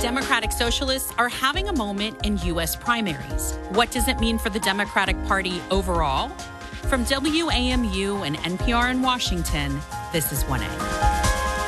Democratic Socialists are having a moment in U.S. primaries. What does it mean for the Democratic Party overall? From WAMU and NPR in Washington, this is 1A.